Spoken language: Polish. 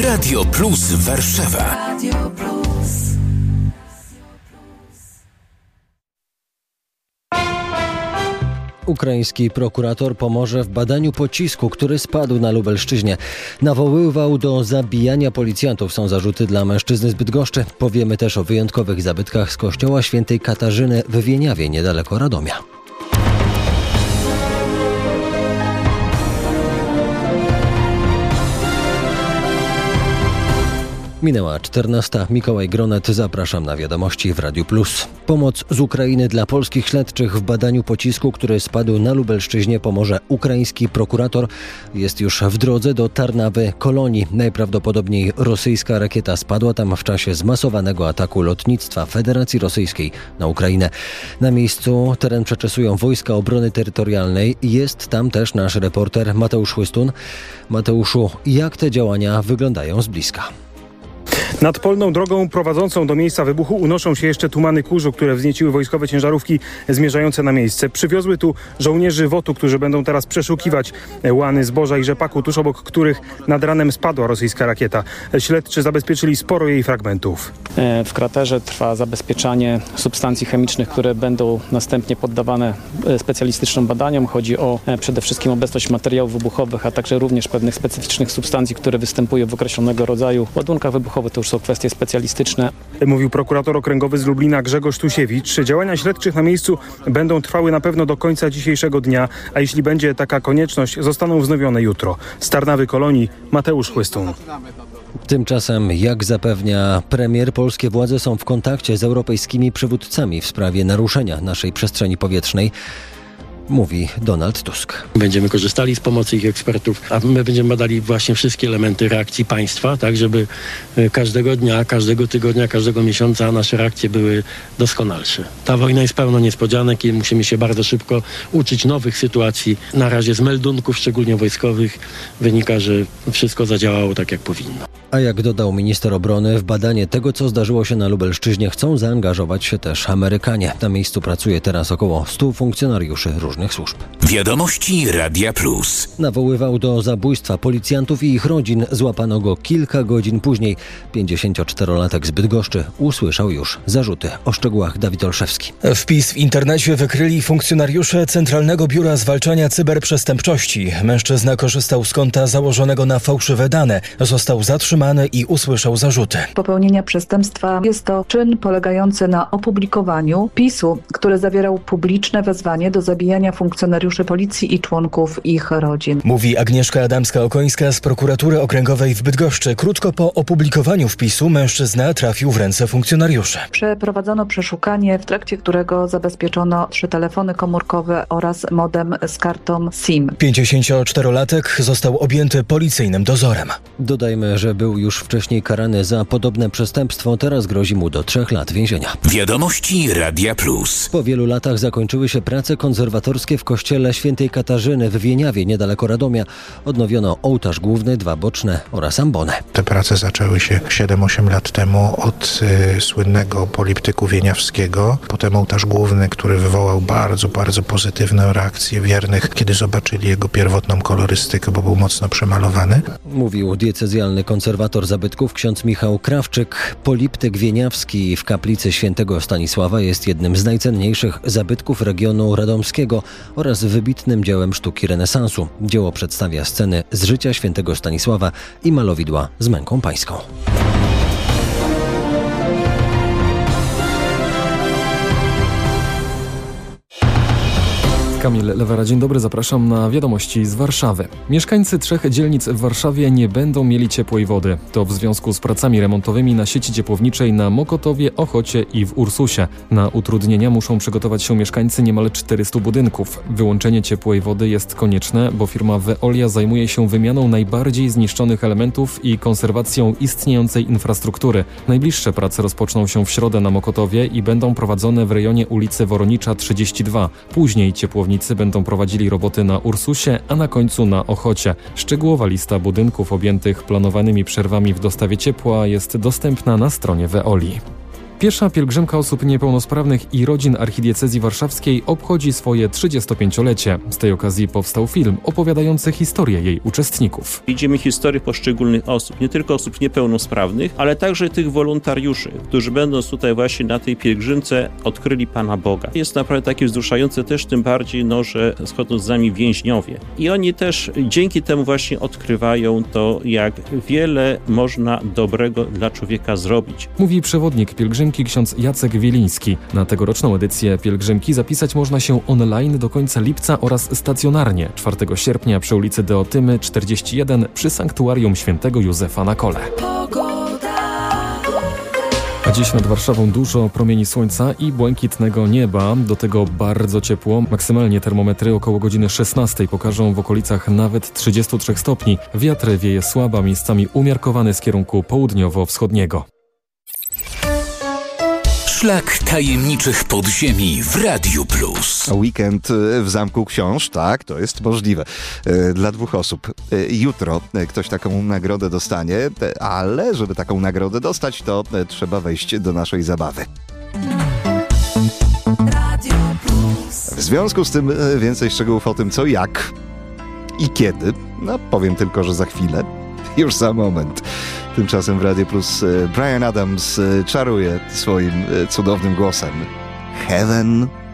Radio Plus Warszawa. Radio Plus. Ukraiński prokurator pomoże w badaniu pocisku, który spadł na Lubelszczyźnie. Nawoływał do zabijania policjantów. Są zarzuty dla mężczyzny z Bydgoszczy. Powiemy też o wyjątkowych zabytkach z kościoła świętej Katarzyny w Wieniawie, niedaleko Radomia. Minęła 14. Mikołaj Gronet. Zapraszam na wiadomości w Radiu Plus. Pomoc z Ukrainy dla polskich śledczych w badaniu pocisku, który spadł na Lubelszczyźnie, pomoże ukraiński prokurator. Jest już w drodze do Tarnawy, Kolonii. Najprawdopodobniej rosyjska rakieta spadła tam w czasie zmasowanego ataku lotnictwa Federacji Rosyjskiej na Ukrainę. Na miejscu teren przeczesują wojska obrony terytorialnej. Jest tam też nasz reporter Mateusz Chłystun. Mateuszu, jak te działania wyglądają z bliska? Nad polną drogą prowadzącą do miejsca wybuchu unoszą się jeszcze tumany kurzu, które wznieciły wojskowe ciężarówki zmierzające na miejsce. Przywiozły tu żołnierzy WOT-u, którzy będą teraz przeszukiwać łany zboża i rzepaku, tuż obok których nad ranem spadła rosyjska rakieta. Śledczy zabezpieczyli sporo jej fragmentów. W kraterze trwa zabezpieczanie substancji chemicznych, które będą następnie poddawane specjalistycznym badaniom. Chodzi o przede wszystkim obecność materiałów wybuchowych, a także również pewnych specyficznych substancji, które występują w określonego rodzaju ładunkach wybuchowych. To już są kwestie specjalistyczne. Mówił prokurator okręgowy z Lublina Grzegorz Tusiewicz. Działania śledczych na miejscu będą trwały na pewno do końca dzisiejszego dnia, a jeśli będzie taka konieczność, zostaną wznowione jutro. Z Tarnawy, Kolonii, Mateusz Chłystun. Tymczasem, jak zapewnia premier, polskie władze są w kontakcie z europejskimi przywódcami w sprawie naruszenia naszej przestrzeni powietrznej. Mówi Donald Tusk. Będziemy korzystali z pomocy ich ekspertów, a my będziemy badali właśnie wszystkie elementy reakcji państwa, tak żeby każdego dnia, każdego tygodnia, każdego miesiąca nasze reakcje były doskonalsze. Ta wojna jest pełna niespodzianek i musimy się bardzo szybko uczyć nowych sytuacji. Na razie z meldunków, szczególnie wojskowych, wynika, że wszystko zadziałało tak, jak powinno. A jak dodał minister obrony, w badanie tego, co zdarzyło się na Lubelszczyźnie, chcą zaangażować się też Amerykanie. Na miejscu pracuje teraz około 100 funkcjonariuszy różnych służb. Wiadomości Radia Plus. Nawoływał do zabójstwa policjantów i ich rodzin. Złapano go kilka godzin później. 54-latek z Bydgoszczy usłyszał już zarzuty. O szczegółach Dawid Olszewski. Wpis w internecie wykryli funkcjonariusze Centralnego Biura Zwalczania Cyberprzestępczości. Mężczyzna korzystał z konta założonego na fałszywe dane. Został zatrzymany i usłyszał zarzuty. Popełnienia przestępstwa jest to czyn polegający na opublikowaniu wpisu, który zawierał publiczne wezwanie do zabijania funkcjonariuszy policji i członków ich rodzin. Mówi Agnieszka Adamska-Okońska z Prokuratury Okręgowej w Bydgoszczy. Krótko po opublikowaniu wpisu mężczyzna trafił w ręce funkcjonariuszy. Przeprowadzono przeszukanie, w trakcie którego zabezpieczono 3 telefony komórkowe oraz modem z kartą SIM. 54-latek został objęty policyjnym dozorem. Dodajmy, że był już wcześniej karany za podobne przestępstwo. Teraz grozi mu do 3 lat więzienia. Wiadomości Radia Plus. Po wielu latach zakończyły się prace konserwatorskie w kościele świętej Katarzyny w Wieniawie, niedaleko Radomia. Odnowiono ołtarz główny, 2 boczne oraz ambonę. Te prace zaczęły się 7-8 lat temu od słynnego poliptyku wieniawskiego. Potem ołtarz główny, który wywołał bardzo, bardzo pozytywne reakcje wiernych, kiedy zobaczyli jego pierwotną kolorystykę, bo był mocno przemalowany. Mówił diecezjalny konserwator zabytków ksiądz Michał Krawczyk. Poliptyk wieniawski w kaplicy świętego Stanisława jest jednym z najcenniejszych zabytków regionu radomskiego oraz wybitnym dziełem sztuki renesansu. Dzieło przedstawia sceny z życia świętego Stanisława i malowidła z męką pańską. Kamil Lewera, dzień dobry, zapraszam na wiadomości z Warszawy. Mieszkańcy 3 dzielnic w Warszawie nie będą mieli ciepłej wody. To w związku z pracami remontowymi na sieci ciepłowniczej na Mokotowie, Ochocie i w Ursusie. Na utrudnienia muszą przygotować się mieszkańcy niemal 400 budynków. Wyłączenie ciepłej wody jest konieczne, bo firma Veolia zajmuje się wymianą najbardziej zniszczonych elementów i konserwacją istniejącej infrastruktury. Najbliższe prace rozpoczną się w środę na Mokotowie i będą prowadzone w rejonie ulicy Woronicza 32. Później ciepłownicy będą prowadzili roboty na Ursusie, a na końcu na Ochocie. Szczegółowa lista budynków objętych planowanymi przerwami w dostawie ciepła jest dostępna na stronie Veolii. Piesza pielgrzymka osób niepełnosprawnych i rodzin archidiecezji warszawskiej obchodzi swoje 35-lecie. Z tej okazji powstał film opowiadający historię jej uczestników. Widzimy historię poszczególnych osób, nie tylko osób niepełnosprawnych, ale także tych wolontariuszy, którzy będąc tutaj właśnie na tej pielgrzymce odkryli Pana Boga. Jest naprawdę takie wzruszające też tym bardziej, że schodzą z nami więźniowie. I oni też dzięki temu właśnie odkrywają to, jak wiele można dobrego dla człowieka zrobić. Mówi przewodnik pielgrzymki ksiądz Jacek Wieliński. Na tegoroczną edycję pielgrzymki zapisać można się online do końca lipca oraz stacjonarnie 4 sierpnia przy ulicy Deotymy 41 przy Sanktuarium Świętego Józefa na Kole. A dziś nad Warszawą dużo promieni słońca i błękitnego nieba. Do tego bardzo ciepło. Maksymalnie termometry około godziny 16 pokażą w okolicach nawet 33 stopni. Wiatr wieje słaba, miejscami umiarkowany z kierunku południowo-wschodniego. Szlak tajemniczych podziemi w Radiu Plus. Weekend w Zamku Książ, tak, to jest możliwe. Dla 2 osób. Jutro ktoś taką nagrodę dostanie, ale żeby taką nagrodę dostać, to trzeba wejść do naszej zabawy. W związku z tym więcej szczegółów o tym, co, jak i kiedy, powiem tylko, że za chwilę. Już za moment. Tymczasem w Radio Plus Bryan Adams czaruje swoim cudownym głosem. Heaven